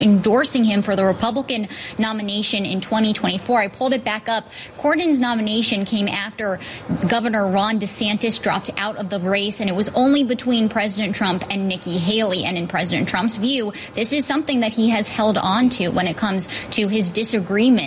endorsing him for the Republican nomination in 2024. I pulled it back up. Cornyn's nomination came after Governor Ron DeSantis dropped out of the race, and it was only between President Trump and Nikki Haley. And in President Trump's view, this is something that he has held on to when it comes to his disagreement